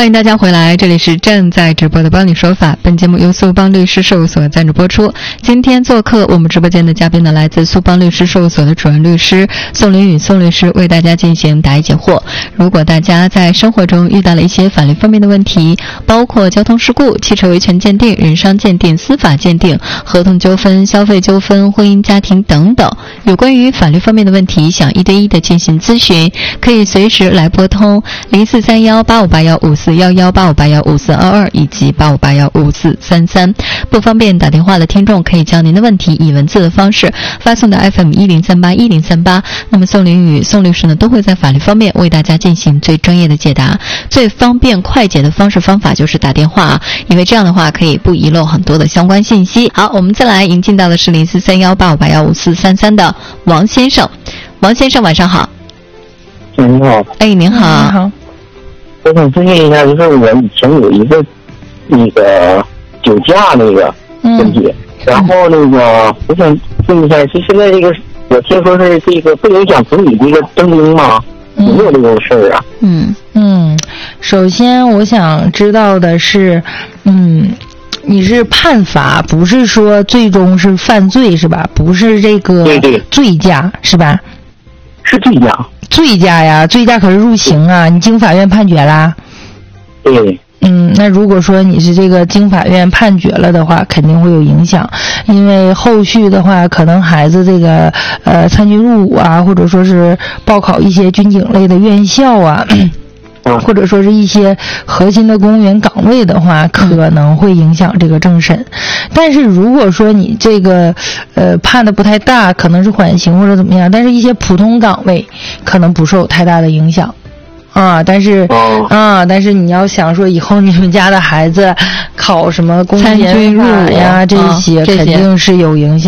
欢迎大家回来，这里是正在直播的帮你说法。本节目由苏邦律师事务所赞助播出。今天做客我们直播间的嘉宾呢，来自苏邦律师事务所的主任律师宋林宇宋律师，为大家进行答疑解惑。如果大家在生活中遇到了一些法律方面的问题，包括交通事故、汽车维权鉴定、人伤鉴定、司法鉴定、合同纠纷、消费纠纷、婚姻家庭等等，有关于法律方面的问题，想一对一的进行咨询，可以随时来拨通04318581541185815422以及85815433。不方便打电话的听众，可以将您的问题以文字的方式发送到 FM10381038。那么宋林宇宋律师呢，都会在法律方面为大家进行最专业的解答。最方便快捷的方法就是打电话啊，因为这样的话可以不遗漏很多的相关信息。好，我们再来迎进到的是043185815433的王先生。王先生晚上好。 您好。 您好。 您好。我想咨询一下，就是我以前有一个那个酒驾那个问题，然后那个我想问一下，就现在这个我听说是这个不影响子女这个登录吗？有没有这种事儿啊？ 首先我想知道的是，你是判罚，不是说最终是犯罪是吧？不是这个醉驾是吧？ 是醉驾。 醉驾呀，醉驾可是入刑啊！你经法院判决啦？ 对。 那如果说你是这个经法院判决了的话，肯定会有影响，因为后续的话，可能孩子这个参军入伍啊，或者说是报考一些军警类的院校啊。或者说是一些核心的公务员岗位的话，可能会影响这个政审。但是如果说你这个判的不太大，可能是缓刑或者怎么样，但是一些普通岗位可能不受太大的影响啊。但是你要想说以后你们家的孩子考什么公检法呀，这些肯定是有影响。